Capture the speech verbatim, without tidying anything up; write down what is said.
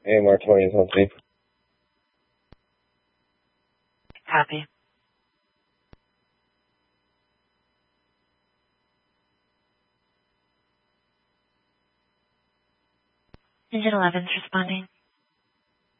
A M R twenty is on tape. Copy. Engine eleven's responding.